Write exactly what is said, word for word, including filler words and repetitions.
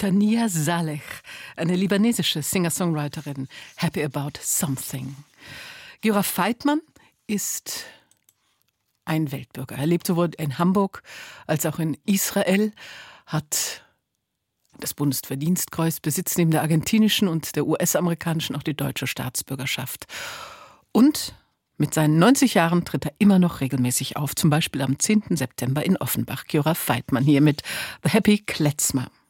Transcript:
Tania Saleh, eine libanesische Singer-Songwriterin, Happy About Something. Yorav Weitman ist ein Weltbürger. Er lebt sowohl in Hamburg als auch in Israel, hat das Bundesverdienstkreuz, besitzt neben der argentinischen und der U S-amerikanischen auch die deutsche Staatsbürgerschaft. Und mit seinen neunzig Jahren tritt er immer noch regelmäßig auf, zum Beispiel am zehnten September in Offenbach. Yorav Weitman hier mit The Happy Klezmer.